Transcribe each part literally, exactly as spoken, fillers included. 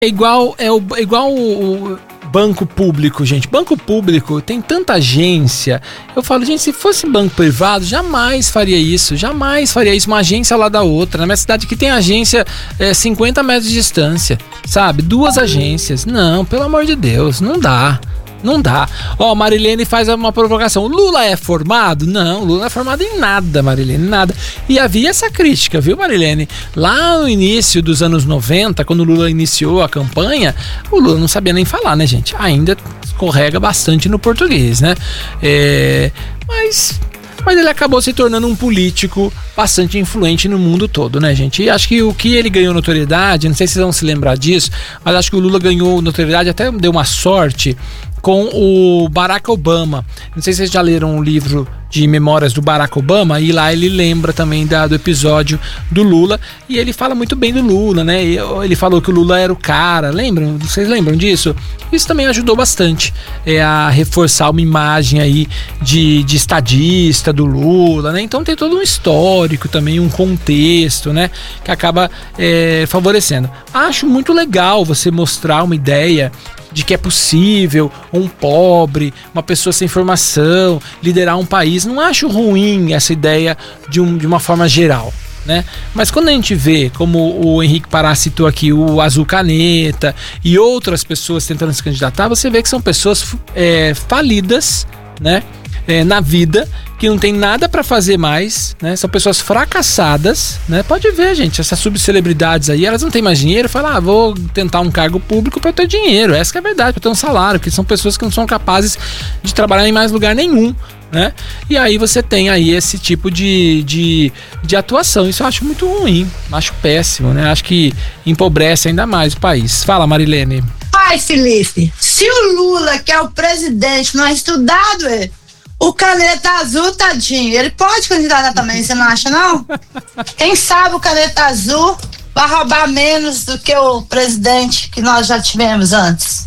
É igual, é, o, é igual o, o banco público, gente. Banco público tem tanta agência. Eu falo, gente, se fosse banco privado, jamais faria isso. Jamais faria isso, uma agência lá da outra. Na minha cidade que tem agência é, cinquenta metros de distância, sabe? Duas agências. Não, pelo amor de Deus, não dá. Não dá. Ó, Marilene faz uma provocação. Lula é formado? Não, Lula não é formado em nada, Marilene, nada. E havia essa crítica, viu, Marilene? Lá no início dos anos noventa, quando o Lula iniciou a campanha, o Lula não sabia nem falar, né, gente? Ainda escorrega bastante no português, né? É, mas... Mas ele acabou se tornando um político bastante influente no mundo todo, né, gente? E acho que o que ele ganhou notoriedade, não sei se vocês vão se lembrar disso, mas acho que o Lula ganhou notoriedade, até deu uma sorte com o Barack Obama. Não sei se vocês já leram um livro de memórias do Barack Obama, e lá ele lembra também da, do episódio do Lula, e ele fala muito bem do Lula, né? Ele falou que o Lula era o cara, lembram? Vocês lembram disso? Isso também ajudou bastante é, a reforçar uma imagem aí de, de estadista do Lula, né? Então tem todo um histórico também, um contexto, né? Que acaba é, favorecendo. Acho muito legal você mostrar uma ideia de que é possível um pobre, uma pessoa sem formação, liderar um país. Não acho ruim essa ideia de, um, de uma forma geral, né? Mas quando a gente vê, como o Henrique Pará citou aqui, o Azul Caneta e outras pessoas tentando se candidatar, você vê que são pessoas é, falidas, né? É, na vida, que não tem nada pra fazer mais, né? São pessoas fracassadas, né? Pode ver, gente, essas subcelebridades aí, elas não têm mais dinheiro, falam, ah, vou tentar um cargo público pra ter dinheiro. Essa que é a verdade, pra ter um salário, porque são pessoas que não são capazes de trabalhar em mais lugar nenhum, né? E aí você tem aí esse tipo de, de, de atuação. Isso eu acho muito ruim, acho péssimo, né? Acho que empobrece ainda mais o país. Fala, Marilene. Ai, Felipe, se o Lula, que é o presidente, não é estudado, é o Caneta Azul, tadinho, ele pode candidatar também, você não acha, não? Quem sabe o Caneta Azul vai roubar menos do que o presidente que nós já tivemos antes.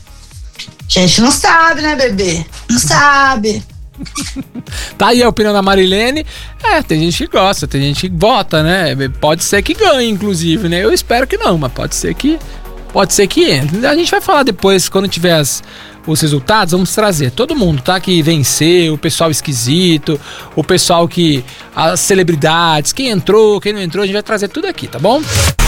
A gente não sabe, né, bebê? Não sabe. Tá aí a opinião da Marilene. É, tem gente que gosta, tem gente que vota, né? Pode ser que ganhe, inclusive, né? Eu espero que não, mas pode ser que Pode ser que entre. A gente vai falar depois, quando tiver as, os resultados, vamos trazer todo mundo, tá? Que venceu, o pessoal esquisito, o pessoal que... as celebridades, quem entrou, quem não entrou, a gente vai trazer tudo aqui, tá bom?